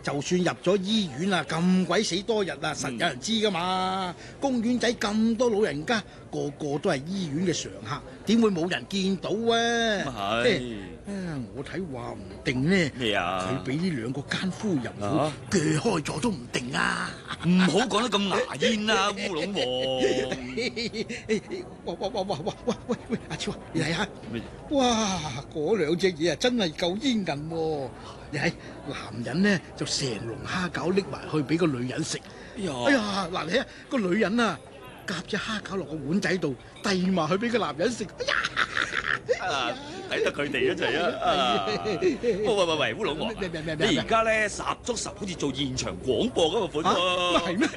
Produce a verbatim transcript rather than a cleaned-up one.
就算入咗醫院啊，咁鬼死多日啊，實有人知噶嘛。公園仔咁多老人家，個個都係醫院嘅常客，點會冇人見到啊？ 咁啊係。 啊，我睇話唔定呢。 咩啊？ 佢俾呢兩個奸夫淫婦啊鋸開咗都唔定啊！ 唔好講得咁牙煙啦，烏龍王。 哇哇哇哇哇哇喂喂，阿超啊，你睇下， 咩哇，嗰兩隻嘢啊，真係夠煙韌喎！你睇，男人呢就成籠蝦餃拎埋去俾個女人食。 哎呀哎呀，嗱你睇個女人啊，夾隻蝦餃落個碗仔度，遞埋去俾個男人食。哎呀！ 啊，睇得佢哋一齊啊！喂喂喂喂，烏龍王，你而家咧十足十好似做現場廣播咁嘅款喎。 係咩？